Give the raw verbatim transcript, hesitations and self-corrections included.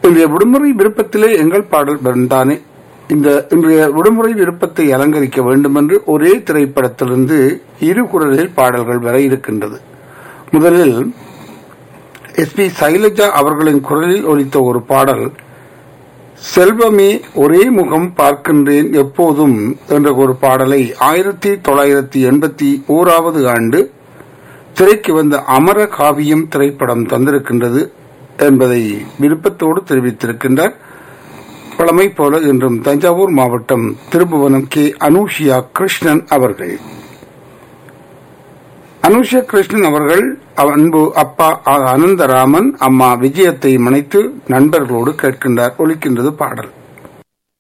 இன்றைய விடுமுறை விருப்பத்திலே எங்கள் பாடல் வந்தானே. இந்த இன்றைய விடுமுறை விருப்பத்தை அலங்கரிக்க வேண்டும் என்று ஒரே திரைப்படத்திலிருந்து இரு குரலில் பாடல்கள் வர இருக்கின்றது. முதலில் எஸ் பி சைலஜா அவர்களின் குரலில் ஒலித்த ஒரு பாடல், செல்வமே ஒரே முகம் பார்க்கின்றேன் எப்போதும் என்ற ஒரு பாடலை ஆயிரத்தி தொள்ளாயிரத்தி எண்பத்தி ஓராவது ஆண்டு திரைக்கு வந்த அமர காவியம் திரைப்படம் தந்திருக்கின்றது என்பதை விருப்பத்தோடு தெரிவித்திருக்கின்றார். பழமை போல இன்றும் தஞ்சாவூர் மாவட்டம் திருபுவனம் கே அனுஷியா கிருஷ்ணன் அவர்கள். அனுஷியா கிருஷ்ணன் அவர்கள் அன்பு அப்பா அனந்தராமன், அம்மா விஜயத்தை மனைத்து நண்பர்களோடு கேட்கின்றார். ஒலிக்கின்றது பாடல்.